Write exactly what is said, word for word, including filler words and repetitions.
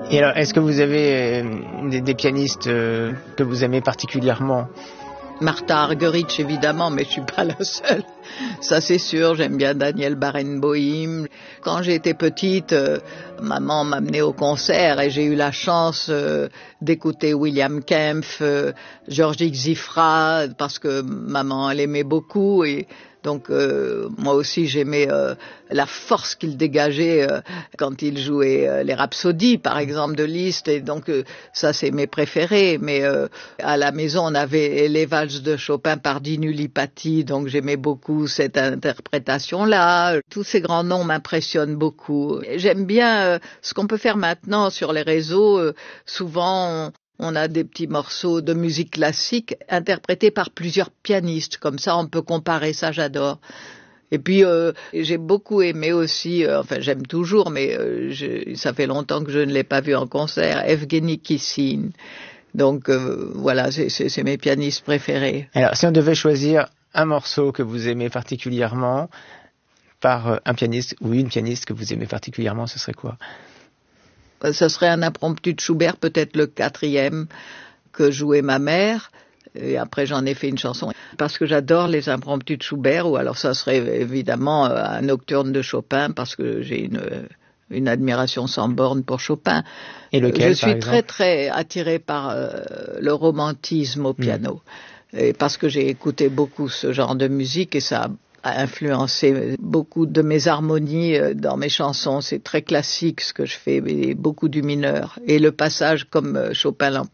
Et alors, est-ce que vous avez euh, des, des pianistes euh, que vous aimez particulièrement? Martha Argerich, évidemment, mais je suis pas la seule. Ça, c'est sûr. J'aime bien Daniel Barenboim. Quand j'étais petite, euh, maman m'amenait au concert et j'ai eu la chance euh, d'écouter William Kempff, euh, Georges Xifra, parce que maman elle aimait beaucoup et donc euh, moi aussi j'aimais euh, la force qu'il dégageait euh, quand il jouait euh, les rhapsodies par exemple de Liszt et donc euh, ça c'est mes préférés. Mais euh, à la maison on avait les valses de Chopin par Dinu Lipati, donc j'aimais beaucoup cette interprétation là. Tous ces grands noms m'impressionnent beaucoup. J'aime bien euh, ce qu'on peut faire maintenant sur les réseaux. Euh, souvent on, On a des petits morceaux de musique classique interprétés par plusieurs pianistes. Comme ça, on peut comparer ça, j'adore. Et puis, euh, j'ai beaucoup aimé aussi, euh, enfin j'aime toujours, mais euh, je, ça fait longtemps que je ne l'ai pas vu en concert, Evgeny Kissin. Donc euh, voilà, c'est, c'est, c'est mes pianistes préférés. Alors, si on devait choisir un morceau que vous aimez particulièrement par un pianiste ou une pianiste que vous aimez particulièrement, ce serait quoi? Ce serait un impromptu de Schubert, peut-être le quatrième que jouait ma mère. Et après, j'en ai fait une chanson. Parce que j'adore les impromptus de Schubert, ou alors ça serait évidemment un nocturne de Chopin, parce que j'ai une, une admiration sans borne pour Chopin. Et lequel, Je suis par très, exemple très attirée par euh, le romantisme au piano. Mmh. Et parce que j'ai écouté beaucoup ce genre de musique et ça a a influencé beaucoup de mes harmonies dans mes chansons. C'est très classique ce que je fais, mais beaucoup du mineur. Et le passage, comme Chopin